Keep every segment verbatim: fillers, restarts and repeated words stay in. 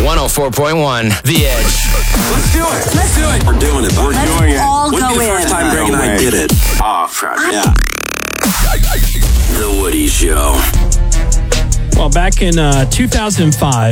one oh four point one, The Edge. Let's do it. Let's do it. We're doing it. We're Let's doing it. all Wouldn't go be the first in. time Greg and I did it. Oh, crap. Yeah. The Woody Show. Well, back in uh, two thousand five,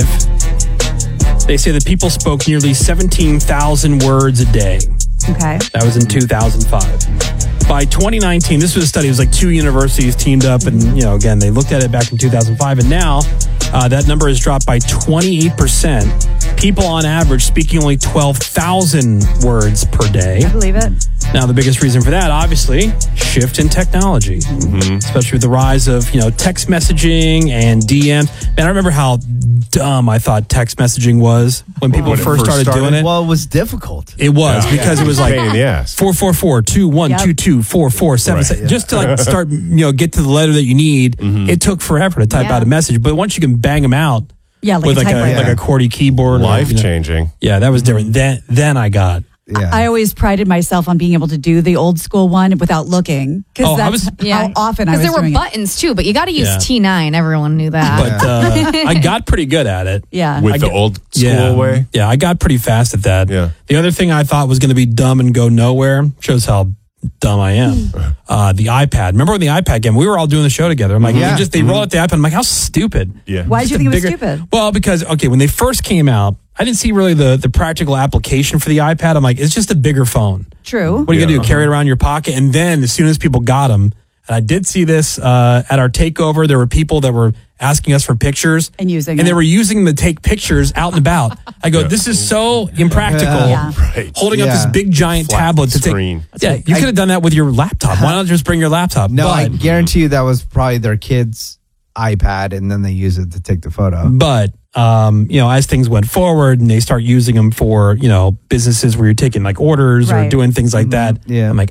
they say that people spoke nearly seventeen thousand words a day. Okay. That was in two thousand five. By twenty nineteen, this was a study. It was like two universities teamed up, and you know, again, they looked at it back in two thousand five, and now uh, that number has dropped by twenty-eight percent. People on average speaking only twelve thousand words per day. I believe it. Now, the biggest reason for that, obviously, shift in technology, mm-hmm. especially with the rise of, you know, text messaging and D Ms. Man, I remember how dumb I thought text messaging was when people when it first, first started, started? doing it. Well, it was difficult. It was Yeah. because Yeah. it was like Pain in the ass. four four four two one two two four four seven Right, seven. yeah. Just to like start, you know, get to the letter that you need. Mm-hmm. It took forever to type Yeah. out a message, but once you can bang them out Yeah, like with a like a typewriter. like a QWERTY keyboard, or, Life you know, changing. yeah, that was different. Then then I got. Yeah. I always prided myself on being able to do the old school one without looking. Because Oh, I that's was- how Yeah. often I was Because there were doing it. buttons too, but you got to use Yeah. T nine. Everyone knew that. But uh, I got pretty good at it. Yeah. With I the get- old school yeah, way. Yeah, I got pretty fast at that. Yeah. The other thing I thought was going to be dumb and go nowhere shows how dumb I am. uh, the iPad. Remember when the iPad came? We were all doing the show together. I'm like, Yeah. you just they roll out the iPad. I'm like, how stupid. Yeah. Why did Just you a think it was bigger- stupid? Well, because okay, when they first came out, I didn't see really the the practical application for the iPad. I'm like, it's just a bigger phone. True. What are you Yeah. gonna do? Carry it around in your pocket? And then as soon as people got them, and I did see this uh, at our takeover, there were people that were asking us for pictures And using and it. they were using them to take pictures out and about. I go, this is so impractical. Yeah. Right. Holding up Yeah. this big giant Flat tablet to screen. take. Yeah, you I- could have done that with your laptop. Why not just bring your laptop? No, I but, guarantee you that was probably their kid's iPad, and then they use it to take the photo. but um, you know, as things went forward and they start using them for, you know, businesses where you're taking like orders or Right. doing things like that. Yeah. I'm like,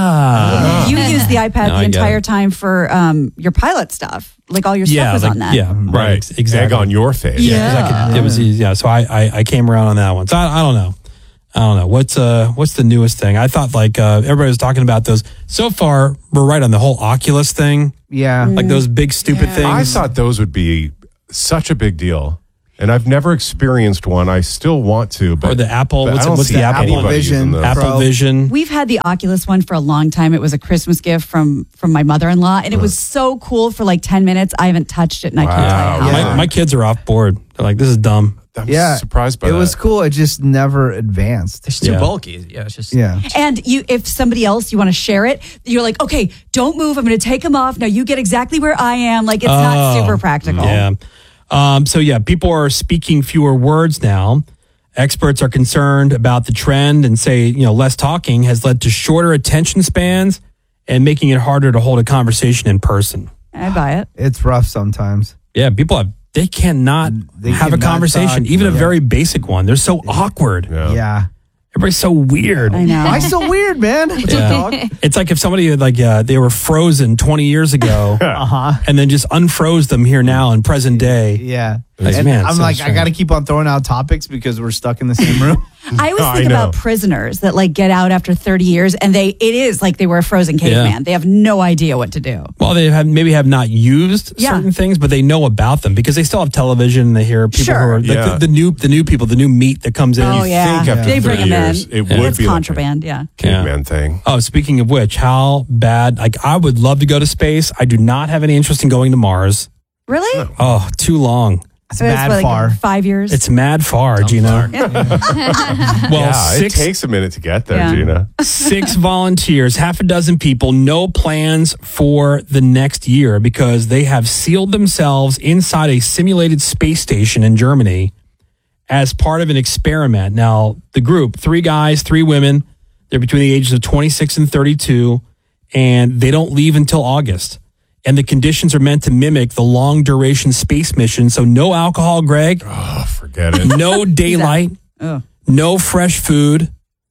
ah. You use the iPad No, I the get entire it. time for um, your pilot stuff. Like all your stuff Yeah, was like, on that. yeah, right, Right. exactly. Egg on your face. Yeah, 'cause I could- it was easy. Yeah, so I, I I came around on that one. So I, I don't know. I don't know what's uh what's the newest thing. I thought like uh, everybody was talking about those. So far, we're right on the whole Oculus thing, Yeah. like those big stupid things. I thought those would be such a big deal. And I've never experienced one. I still want to. But, Or the Apple- but what's I it- don't what's see the Apple anybody one? using Vision. those. Apple Pro. Vision. We've had the Oculus one for a long time. It was a Christmas gift from from my mother-in-law, and it was so cool for like ten minutes. I haven't touched it, and I can't Wow. tell you how. Yeah. My, my kids are off board. They're like, this is dumb. I'm Yeah. surprised by it that. was cool. It just never advanced. It's too Yeah. bulky. Yeah, it's just. Yeah. And you, if somebody else you want to share it, you're like, okay, don't move. I'm going to take them off. Now you get exactly where I am. Like it's not Oh, super practical. Yeah. Um, so yeah, people are speaking fewer words now. Experts are concerned about the trend and say, you know, less talking has led to shorter attention spans and making it harder to hold a conversation in person. I buy it. It's rough sometimes. Yeah, people have they cannot They have a cannot conversation, talk. even a Yeah. very basic one. They're so awkward. Yeah. Yeah. Everybody's so weird. I know. Why so weird, man? Yeah. It's like if somebody had like uh, they were frozen twenty years ago, Uh-huh. and then just unfroze them here now in present day. Yeah. Like, And man, I'm so like, I strange. got to keep on throwing out topics because we're stuck in the same room. I always I think know. about prisoners that like get out after thirty years, and they it is like they were a frozen caveman. Yeah. They have no idea what to do. Well, they have maybe have not used Yeah. certain things, but they know about them because they still have television. And they hear people Sure. who are like Yeah. the, the new the new people, the new meat that comes in. Oh You yeah, think after they bring thirty them in. years, it would it's be like a contraband. yeah. caveman thing. Oh, speaking of which, how bad? Like, I would love to go to space. I do not have any interest in going to Mars. Really? Oh, too long. It's It was, mad what, like, far. Five years. It's mad far, Gina. well, yeah, six it takes a minute to get there, Yeah. Gina. six volunteers, half a dozen people, no plans for the next year because they have sealed themselves inside a simulated space station in Germany as part of an experiment. Now, the group, three guys, three women, they're between the ages of twenty-six and thirty-two, and they don't leave until August. And the conditions are meant to mimic the long duration space mission. So no alcohol, Greg, Oh, forget it. no daylight, Oh. no fresh food,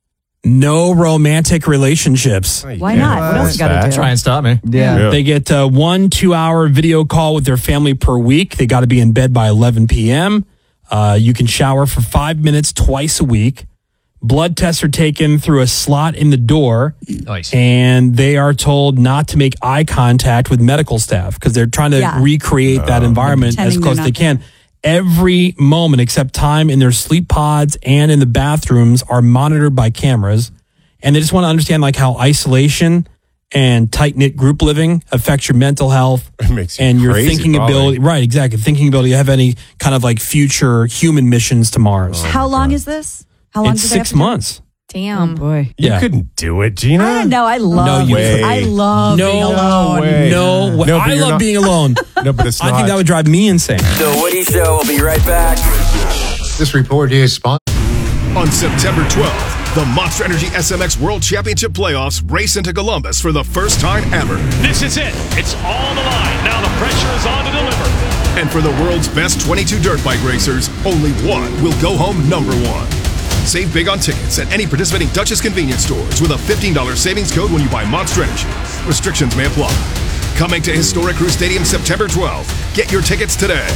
no romantic relationships. Why not? What else you got to do? Try and stop me. Yeah. Yeah. They get uh, one two-hour video call with their family per week. They got to be in bed by eleven p.m. Uh, you can shower for five minutes twice a week. Blood tests are taken through a slot in the door, Nice. and they are told not to make eye contact with medical staff because they're trying to Yeah. recreate that environment as Pretending close as they're they not can. every moment except time in their sleep pods and in the bathrooms are monitored by cameras. And they just want to understand like how isolation and tight-knit group living affects your mental health It makes you and your crazy, thinking probably. ability. Right, exactly. Thinking ability to have any kind of like future human missions to Mars. How long is this? How long It's do they have six to do it? months. Damn. Oh boy. You Yeah. couldn't do it, Gina. I don't know. I love. No, you couldn't. I love No being alone. way. No, way. No, but I you're love not- being alone. No, but it's I not. think that would drive me insane. The Woody Show will be right back. This report is sponsored. On September twelfth, the Monster Energy S M X World Championship Playoffs race into Columbus for the first time ever. This is it. It's all the line. Now the pressure is on to deliver. And for the world's best twenty-two dirt bike racers, only one will go home number one. Save big on tickets at any participating Duchess convenience stores with a fifteen dollars savings code when you buy Monster Energy. Restrictions may apply. Coming to Historic Crew Stadium September twelfth. Get your tickets today.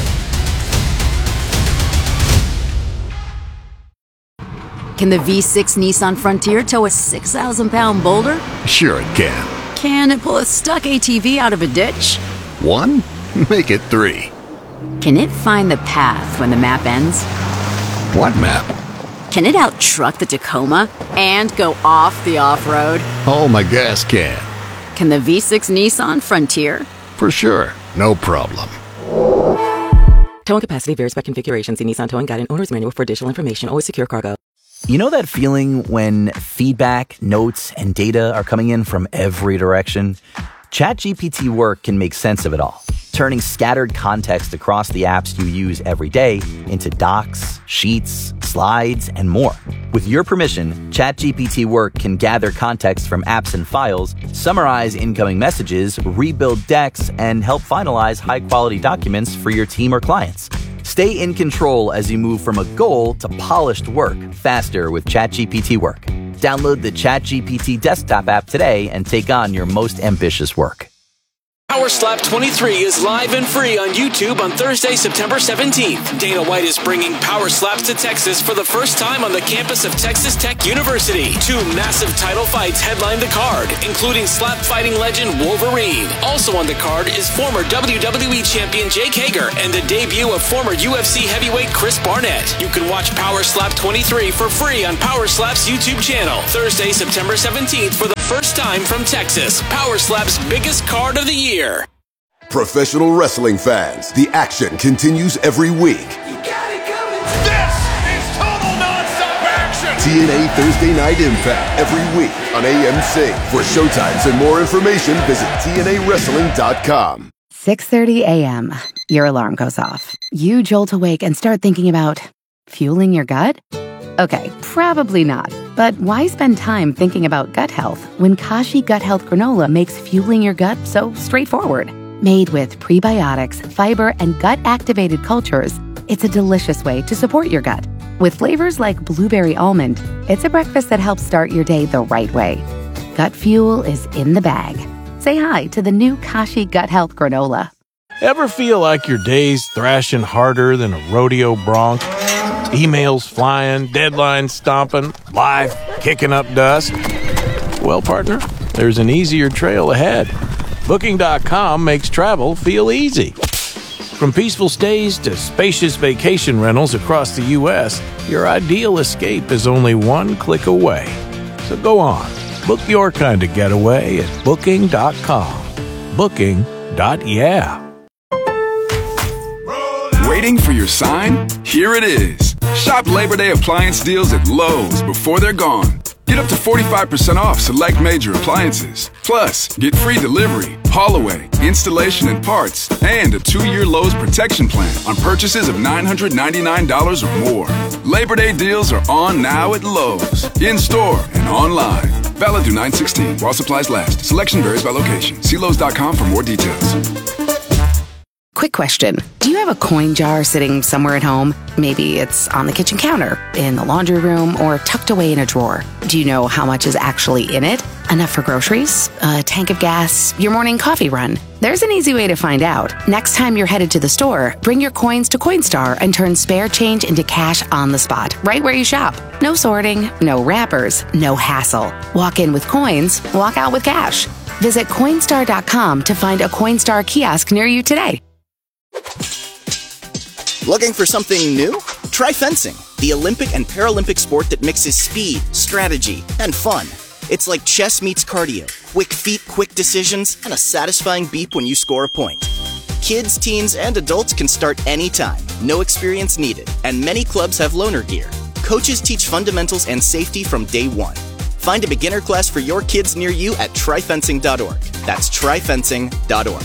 Can the V six Nissan Frontier tow a six thousand pound boulder? Sure it can. Can it pull a stuck A T V out of a ditch? One? Make it three. Can it find the path when the map ends? What map? Can it out-truck the Tacoma and go off the off-road? Oh, my gas can. Can the V six Nissan Frontier? For sure. No problem. Towing capacity varies by configuration. See Nissan Towing Guide and Owner's Manual for additional information. Always secure cargo. You know that feeling when feedback, notes, and data are coming in from every direction? ChatGPT Work can make sense of it all, turning scattered context across the apps you use every day into docs, sheets, slides, and more. With your permission, ChatGPT Work can gather context from apps and files, summarize incoming messages, rebuild decks, and help finalize high-quality documents for your team or clients. Stay in control as you move from a goal to polished work faster with ChatGPT Work. Download the ChatGPT desktop app today and take on your most ambitious work. Power Slap twenty-three is live and free on YouTube on Thursday, September seventeenth. Dana White is bringing Power Slaps to Texas for the first time on the campus of Texas Tech University. Two massive title fights headline the card, including slap fighting legend Wolverine. Also on the card is former W W E champion Jake Hager and the debut of former U F C heavyweight Chris Barnett. You can watch Power Slap twenty-three for free on Power Slap's YouTube channel. Thursday, September seventeenth for the first time from Texas. Power Slap's biggest card of the year. Professional wrestling fans, the action continues every week. This is total nonstop action. T N A Thursday Night Impact every week on A M C. For showtimes and more information, visit T N A wrestling dot com. six thirty a.m. Your alarm goes off. You jolt awake and start thinking about fueling your gut? Okay, probably not. But why spend time thinking about gut health when Kashi Gut Health Granola makes fueling your gut so straightforward? Made with prebiotics, fiber, and gut-activated cultures, it's a delicious way to support your gut. With flavors like blueberry almond, it's a breakfast that helps start your day the right way. Gut fuel is in the bag. Say hi to the new Kashi Gut Health Granola. Ever feel like your day's thrashing harder than a rodeo bronc? Emails flying, deadlines stomping, life kicking up dust? Well, partner, there's an easier trail ahead. Booking dot com makes travel feel easy. From peaceful stays to spacious vacation rentals across the U S, your ideal escape is only one click away. So go on, book your kind of getaway at Booking dot com. Booking. Yeah. Waiting for your sign? Here it is. Shop Labor Day appliance deals at Lowe's before they're gone. Get up to forty-five percent off select major appliances. Plus, get free delivery, haul away, installation and parts, and a two-year Lowe's protection plan on purchases of nine hundred ninety-nine dollars or more. Labor Day deals are on now at Lowe's, in-store and online. Valid through nine sixteen while supplies last. Selection varies by location. See Lowe's dot com for more details. Quick question. Do you have a coin jar sitting somewhere at home? Maybe it's on the kitchen counter, in the laundry room, or tucked away in a drawer. Do you know how much is actually in it? Enough for groceries? A tank of gas? Your morning coffee run? There's an easy way to find out. Next time you're headed to the store, bring your coins to Coinstar and turn spare change into cash on the spot, right where you shop. No sorting, no wrappers, no hassle. Walk in with coins, walk out with cash. Visit Coinstar dot com to find a Coinstar kiosk near you today. Looking for something new? Try fencing, the Olympic and Paralympic sport that mixes speed, strategy, and fun. It's like chess meets cardio, quick feet, quick decisions, and a satisfying beep when you score a point. Kids, teens, and adults can start anytime, no experience needed, and many clubs have loaner gear. Coaches teach fundamentals and safety from day one. Find a beginner class for your kids near you at try fencing dot org. That's try fencing dot org.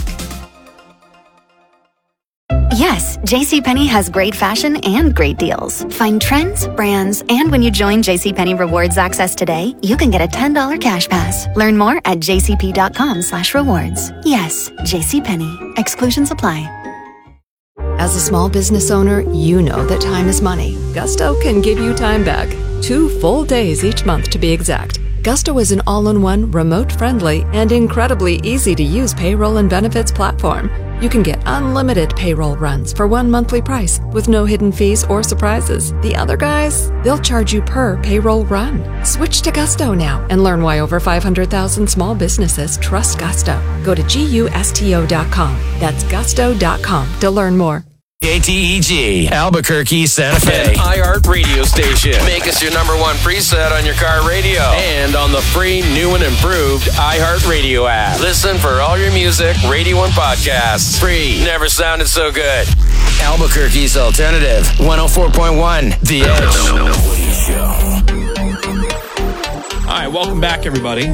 Yes, JCPenney has great fashion and great deals. Find trends, brands, and when you join JCPenney Rewards Access today, you can get a ten dollars cash pass. Learn more at jcp.com slash rewards. Yes, JCPenney. Exclusions apply. As a small business owner, you know that time is money. Gusto can give you time back. Two full days each month to be exact. Gusto is an all-in-one, remote-friendly, and incredibly easy-to-use payroll and benefits platform. You can get unlimited payroll runs for one monthly price with no hidden fees or surprises. The other guys, they'll charge you per payroll run. Switch to Gusto now and learn why over five hundred thousand small businesses trust Gusto. Go to gusto dot com. That's gusto dot com to learn more. K T E G, Albuquerque, Santa Fe, an iHeart radio station. Make us your number one preset on your car radio and on the free, new and improved iHeart Radio app. Listen for all your music, radio, and podcasts. Free. Never sounded so good. Albuquerque's alternative. one oh four point one, The Edge. All right, welcome back, everybody.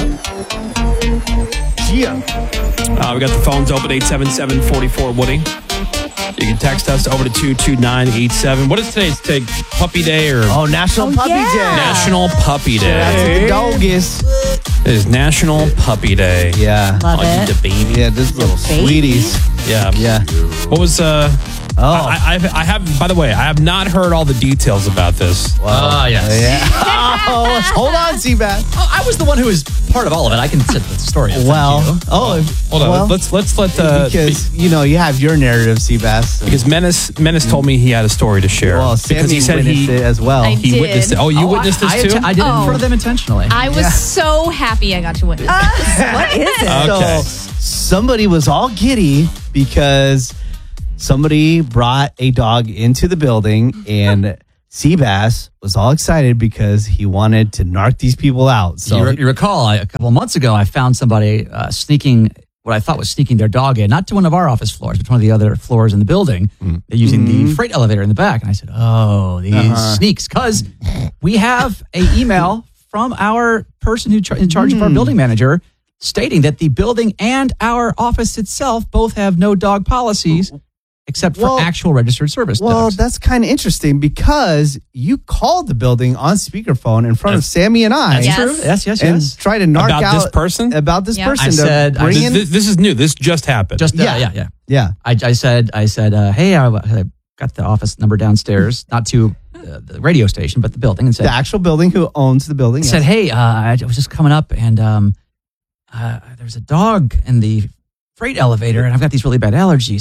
Yeah. Uh, we got the phones open, eight seven seven, four four, Woody. You can text us over to two two nine eight seven. What is today's take? Puppy Day or? Oh, National Oh, Puppy yeah. Day. National Puppy Day. That's the doggies. It is National Puppy Day. Yeah. Love Oh, you it. the baby. Yeah, this little Baby. sweeties. Yeah. Yeah. What was, uh, Oh. I, I've, I have, by the way, I have not heard all the details about this. Ah, yes. Yeah. Oh, hold on, Seabass. Oh, I was the one who was part of all of it. I can set the story up. Well, Thank you. oh, if- Hold on. well, let's let's let uh, because you know you have your narrative, Seabass. because Menace Menace told me he had a story to share. Well, because he Sammy said he witnessed it as well. I he did. witnessed it. Oh, you Oh, witnessed I, this too? I, I did it in Oh. front of them intentionally. I was Yeah. so happy I got to witness. What is it? Okay. So somebody was all giddy because somebody brought a dog into the building, and Seabass was all excited because he wanted to narc these people out. So you, re- you recall, I, a couple of months ago, I found somebody uh, sneaking what I thought was sneaking their dog in, not to one of our office floors, but to one of the other floors in the building. Mm. They're using Mm-hmm. the freight elevator in the back. And I said, oh, these Uh-huh. sneaks. Because we have a email from our person who char- in charge of our Mm. building manager stating that the building and our office itself both have no dog policies except for Well- actual registered service Well, dogs. that's kind of interesting because you called the building on speakerphone in front of Sammy and I. That's Yes. true. Yes, yes, And yes. try to narc About out this person? about this Yeah. person. I to said- I bring just- in- This, this is new. This just happened. Just, uh, Yeah. yeah, yeah. yeah. I, I said, I said, uh, hey, I, I got the office number downstairs, not to uh, the radio station, but the building, and said, The actual building who owns the building. I said, yes. hey, uh, I was just coming up, and um, uh, there's a dog in the freight elevator, and I've got these really bad allergies.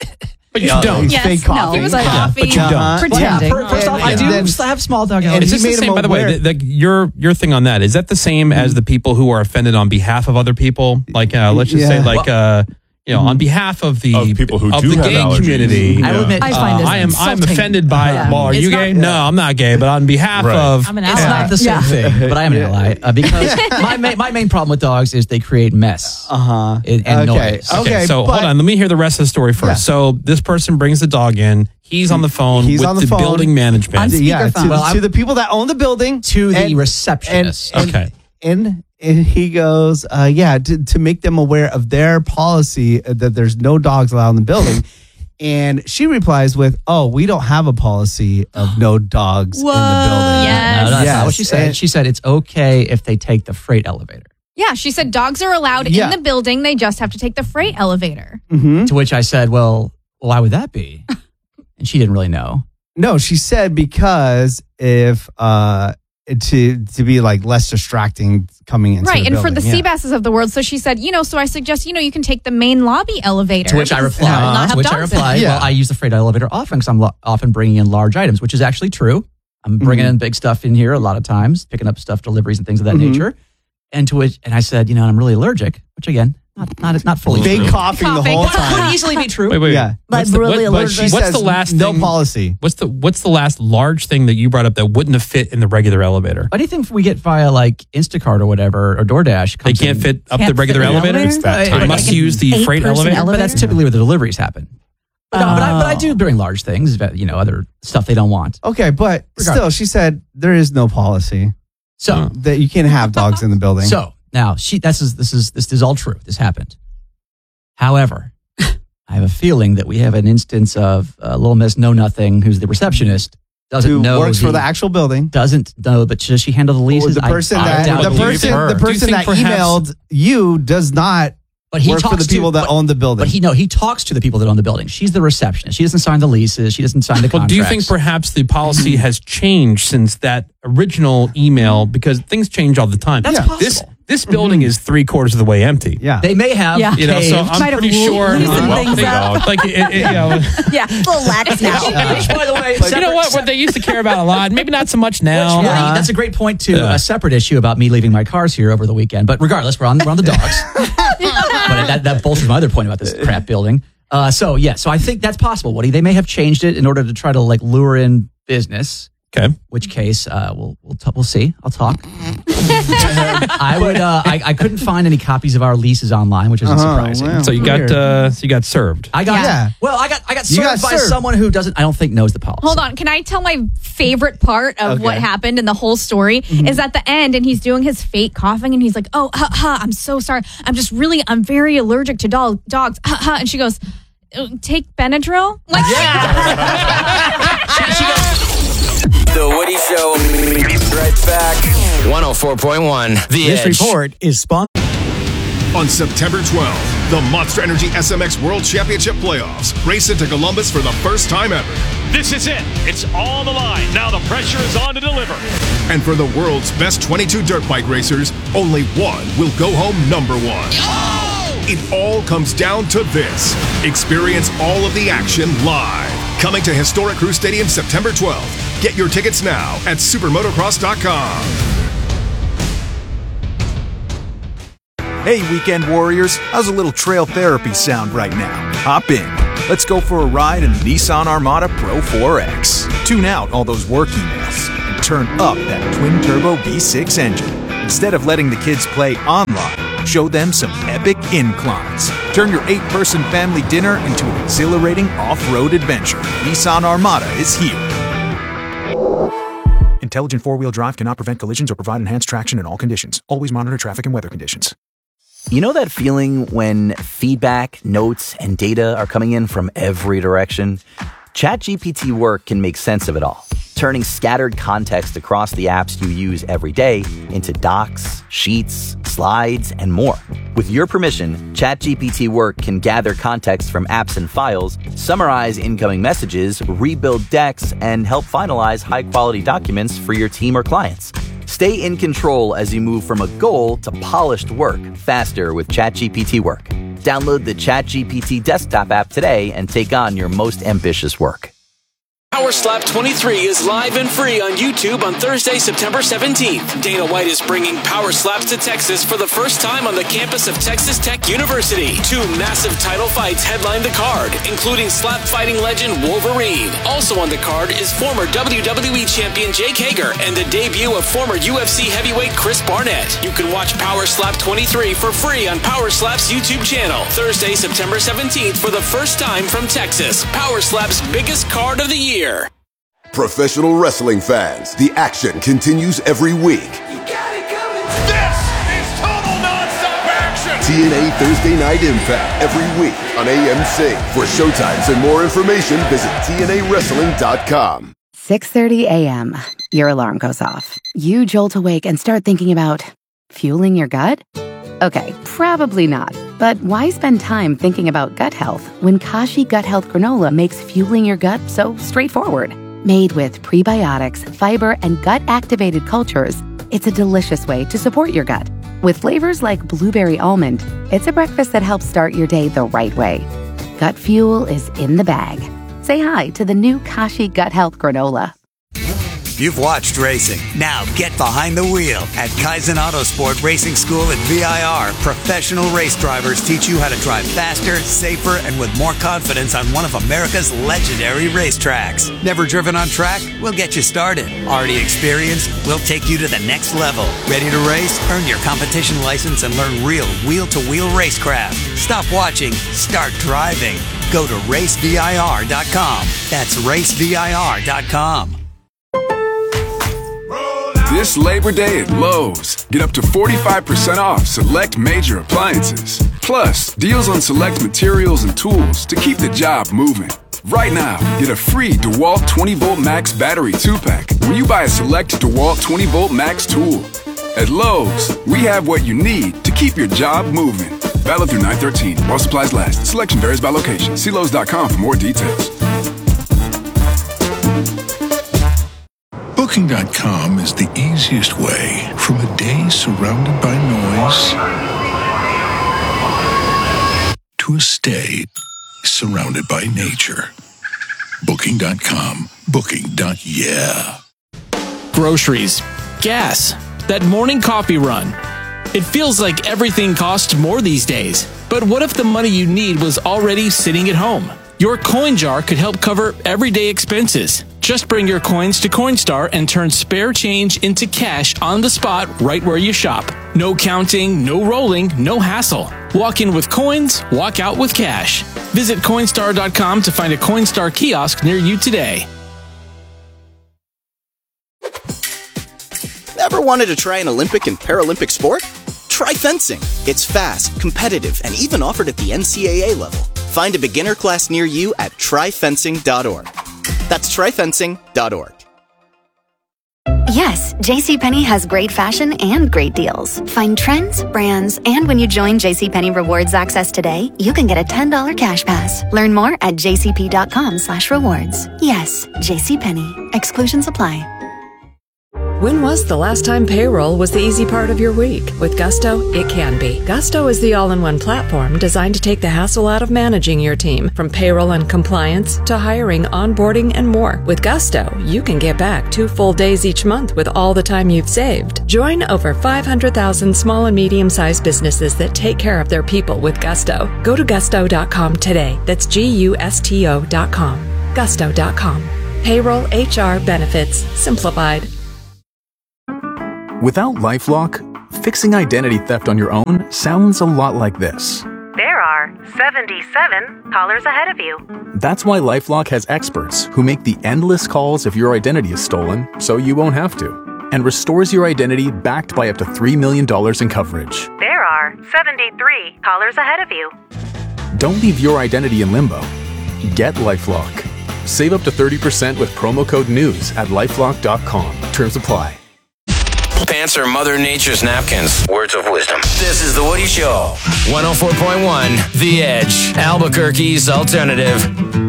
But you Yeah, don't. he's Yes, fake no, coughing. it was Yeah, coughing, but you don't. Uh-huh. pretending. Well, yeah, first off, I And do then- have small dog and allergies. Is he this the made same, him by the way, aware- the, the, your your thing on that, is that the same as the people who are offended on behalf of other people? Like, uh, let's just say, Yeah. like, uh, you know, on behalf of the Of people who of do the have gay allergies. community. I will admit, I find uh, this I am I'm insulting. offended by. Yeah. Well, are It's you not- gay? No, I'm not gay. But on behalf Right. of, I'm an it's ally. not the same Yeah. thing, but I am an ally uh, because my ma- my main problem with dogs is they create mess Uh huh. and, and Okay. noise. okay, Okay, so but- hold on. Let me hear the rest of the story first. Yeah. So this person brings the dog in. He's on the phone He's with on the the, phone. building management. On Yeah, to, speakerphone. Well, I'm- to the people that own the building, To the and- receptionist. and- Okay. And and he goes, uh, yeah, to, to make them aware of their policy uh, that there's no dogs allowed in the building. And she replies with, "Oh, we don't have a policy of no dogs in the building." Yes. No, that's Yes. not what she said. And- She said it's okay if they take the freight elevator. Yeah, she said dogs are allowed Yeah. in the building. They just have to take the freight elevator. Mm-hmm. To which I said, well, why would that be? And she didn't really know. No, she said because if uh, to to be like less distracting coming into Right, the and for building. the yeah. sea basses of the world. So she said, you know, so I suggest, you know, you can take the main lobby elevator. To which I because replied, it will not to have which I dogs in it. replied, well, I use the freight elevator often because I'm lo- often bringing in large items, which is actually true. I'm bringing Mhm. in big stuff in here a lot of times, picking up stuff, deliveries and things of that Mhm. nature. And to which, and I said, you know, I'm really allergic, which again, not not, not fully Fake true. coughing the whole time. Could easily be true. Wait, wait. Yeah. What's the, what- what- She what's says the last no thing- policy. What's the what's the last large thing that you brought up that wouldn't have fit in the regular elevator? Anything we get via like Instacart or whatever or DoorDash, They comes can't in- fit up Can't the regular fit in elevator. elevator? It's that Uh, time. like Must an use the freight eight-person elevator. But that's typically where the deliveries happen. But, uh, but, I, but I do bring large things, but, you know, other stuff they don't want. Okay, but still, Regardless. she said there is no policy So that you can't have dogs in the building. So now she this is this is this is all true. This happened. However, I have a feeling that we have an instance of uh, little Miss Know Nothing, who's the receptionist, doesn't Who know works for the actual building. doesn't know, but does she handle the leases? the person I- I that doubt the it. person her. the Do you person think that perhaps- emailed you does not But he work for talks the people to, that but, own the building. But he no, he talks to the people that own the building. She's the receptionist. She doesn't sign the leases. She doesn't sign the Well, contracts. do you think perhaps the policy has changed since that original email? Because things change all the time. That's possible. This this building is three quarters of the way empty. Yeah, they may have. Yeah. You know, so caved. I'm Might have pretty loo- sure. loosened Well, things they- up. Like, it, it, you know, Yeah, a little lax now. Which, by the way, you know what? What they used to care about a lot, maybe not so much now. Which, yeah, that's a great point to Yeah. a separate issue about me leaving my cars here over the weekend. But regardless, we're on we're on the dogs. But that, that bolsters my other point about this crap building. Uh, so yeah, so I think that's possible, Woody. They may have changed it in order to try to like lure in business. Okay. Which case, uh, we'll we'll t- we'll see. I'll talk. I would. Uh, I I couldn't find any copies of our leases online, which isn't Oh, surprising. wow. So you got Weird. uh, so you got served. I got. Yeah. Well, I got I got You served got by served. someone who doesn't. I don't think knows the policy. Hold on. Can I tell my favorite part of Okay. what happened in the whole story? Is at the end, and he's doing his fake coughing, and he's like, "Oh, ha, ha, I'm so sorry. I'm just really, I'm very allergic to dog, dogs." Ha, ha. And she goes, "Uh, "Take Benadryl." Like, The Woody Show. Right back. one oh four point one. The This Edge. report is sponsored. On September twelfth, the Monster Energy S M X World Championship Playoffs race into Columbus for the first time ever. This is it. It's all the line. Now the pressure is on to deliver. And for the world's best twenty-two dirt bike racers, only one will go home number one. It all comes down to this. Experience all of the action live. Coming to Historic Crew Stadium September twelfth. Get your tickets now at supermotocross dot com. Hey, weekend warriors, how's a little trail therapy sound right now? Hop in. Let's go for a ride in the Nissan Armada Pro four X. Tune out all those work emails and turn up that twin-turbo V six engine. Instead of letting the kids play online, show them some epic inclines. Turn your eight-person family dinner into an exhilarating off-road adventure. Nissan Armada is here. Intelligent four-wheel drive cannot prevent collisions or provide enhanced traction in all conditions. Always monitor traffic and weather conditions. You know that feeling when feedback, notes, and data are coming in from every direction? ChatGPT Work can make sense of it all, turning scattered context across the apps you use every day into docs, sheets, slides, and more. With your permission, ChatGPT Work can gather context from apps and files, summarize incoming messages, rebuild decks, and help finalize high-quality documents for your team or clients. Stay in control as you move from a goal to polished work faster with ChatGPT Work. Download the ChatGPT desktop app today and take on your most ambitious work. Power Slap twenty-three is live and free on YouTube on Thursday, September seventeenth. Dana White is bringing Power Slaps to Texas for the first time on the campus of Texas Tech University. Two massive title fights headline the card, including slap fighting legend Wolverine. Also on the card is former W W E champion Jake Hager and the debut of former U F C heavyweight Chris Barnett. You can watch Power Slap twenty-three for free on Power Slap's YouTube channel. Thursday, September seventeenth for the first time from Texas. Power Slap's biggest card of the year. Professional wrestling fans, the action continues every week. This is total nonstop action. T N A Thursday Night Impact every week on A M C. For showtimes and more information, visit T N A wrestling dot com. six thirty a.m. Your alarm goes off. You jolt awake and start thinking about fueling your gut? Okay, probably not. But why spend time thinking about gut health when Kashi Gut Health Granola makes fueling your gut so straightforward? Made with prebiotics, fiber, and gut-activated cultures, it's a delicious way to support your gut. With flavors like blueberry almond, it's a breakfast that helps start your day the right way. Gut fuel is in the bag. Say hi to the new Kashi Gut Health Granola. You've watched racing. Now get behind the wheel. At Kaizen Autosport Racing School at V I R, professional race drivers teach you how to drive faster, safer, and with more confidence on one of America's legendary racetracks. Never driven on track? We'll get you started. Already experienced? We'll take you to the next level. Ready to race? Earn your competition license and learn real wheel-to-wheel racecraft. Stop watching. Start driving. Go to race V I R dot com. That's race V I R dot com. This Labor Day at Lowe's, get up to forty-five percent off select major appliances. Plus, deals on select materials and tools to keep the job moving. Right now, get a free DeWalt twenty volt Max battery two pack when you buy a select DeWalt twenty volt Max tool. At Lowe's, we have what you need to keep your job moving. Valid through nine thirteen while supplies last. Selection varies by location. See Lowe's dot com for more details. Booking dot com is the easiest way from a day surrounded by noise to a stay surrounded by nature. Booking dot com. Booking. Yeah. Groceries, gas, that morning coffee run. It feels like everything costs more these days. But what if the money you need was already sitting at home? Your coin jar could help cover everyday expenses. Just bring your coins to Coinstar and turn spare change into cash on the spot right where you shop. No counting, no rolling, no hassle. Walk in with coins, walk out with cash. Visit Coinstar dot com to find a Coinstar kiosk near you today. Ever wanted to try an Olympic and Paralympic sport? Try fencing. It's fast, competitive, and even offered at the N C A A level. Find a beginner class near you at try fencing dot org. That's try fencing dot org. Yes, JCPenney has great fashion and great deals. Find trends, brands, and when you join JCPenney Rewards Access today, you can get a ten dollars cash pass. Learn more at jcp.com slash rewards. Yes, JCPenney. Exclusions apply. When was the last time payroll was the easy part of your week? With Gusto, it can be. Gusto is the all-in-one platform designed to take the hassle out of managing your team, from payroll and compliance to hiring, onboarding, and more. With Gusto, you can get back two full days each month with all the time you've saved. Join over five hundred thousand small and medium-sized businesses that take care of their people with Gusto. Go to gusto dot com today. That's G U S T O dot com. gusto dot com. Payroll, H R, benefits, simplified. Without LifeLock, fixing identity theft on your own sounds a lot like this. There are seventy-seven callers ahead of you. That's why LifeLock has experts who make the endless calls if your identity is stolen so you won't have to, and restores your identity backed by up to three million dollars in coverage. There are seventy-three callers ahead of you. Don't leave your identity in limbo. Get LifeLock. Save up to thirty percent with promo code NEWS at lifelock dot com. Terms apply. Pants are Mother Nature's napkins. Words of wisdom. This is The Woody Show. one oh four point one The Edge. Albuquerque's alternative.